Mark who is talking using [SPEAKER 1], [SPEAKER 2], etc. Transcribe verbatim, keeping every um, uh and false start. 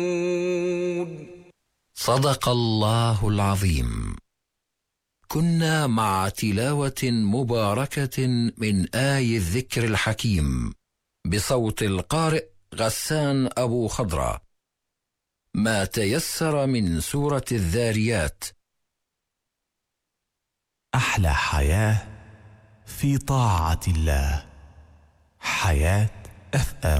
[SPEAKER 1] صدق الله العظيم. كنا مع تلاوة مباركة من آي الذكر الحكيم بصوت القارئ غسان أبو خضرة، ما تيسر من سورة الذاريات.
[SPEAKER 2] أحلى حياة في طاعة الله، حياة أف أم.